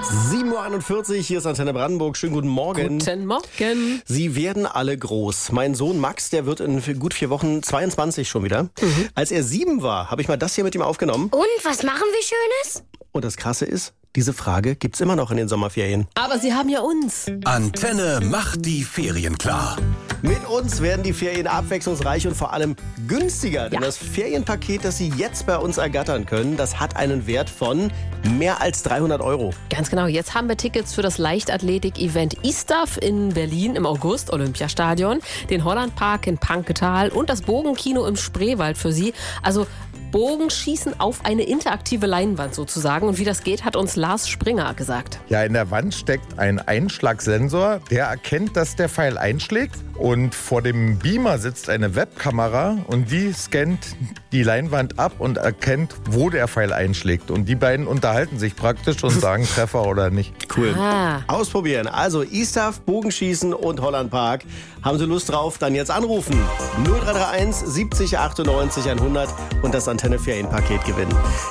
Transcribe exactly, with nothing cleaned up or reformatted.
sieben Uhr einundvierzig, hier ist Antenne Brandenburg. Schönen guten Morgen. Guten Morgen. Sie werden alle groß. Mein Sohn Max, der wird in gut vier Wochen zweiundzwanzig schon wieder. Mhm. Als er sieben war, habe ich mal das hier mit ihm aufgenommen. Und, was machen wir Schönes? Und das Krasse ist, diese Frage gibt's immer noch in den Sommerferien. Aber Sie haben ja uns. Antenne macht die Ferien klar. Mit uns werden die Ferien abwechslungsreich und vor allem günstiger. Denn Ja. das Ferienpaket, das Sie jetzt bei uns ergattern können, das hat einen Wert von mehr als dreihundert Euro. Ganz genau, jetzt haben wir Tickets für das Leichtathletik-Event ISTAF in Berlin im August, Olympiastadion, den Hollandpark in Panketal und das Bogenkino im Spreewald für Sie. Also Bogenschießen auf eine interaktive Leinwand sozusagen. Und wie das geht, hat uns Lars Springer gesagt. Ja, in der Wand steckt ein Einschlagsensor, der erkennt, dass der Pfeil einschlägt. Und vor dem Beamer sitzt eine Webkamera und die scannt die Leinwand ab und erkennt, wo der Pfeil einschlägt. Und die beiden unterhalten sich praktisch und sagen Treffer oder nicht. Cool. Ah. Ausprobieren. Also ISTAF, Bogenschießen und Hollandpark. Haben Sie Lust drauf? Dann jetzt anrufen. null drei drei eins siebzig achtundneunzig hundert und das Antenne Ferienpaket gewinnen.